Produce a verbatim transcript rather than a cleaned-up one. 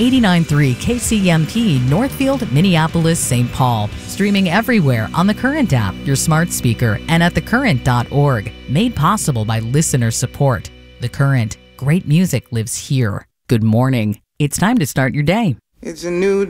eighty-nine point three K C M P, Northfield, Minneapolis, Saint Paul. Streaming everywhere on the Current app, your smart speaker, and at the current dot org. Made possible by listener support. The Current. Great music lives here. Good morning. It's time to start your day. It's a new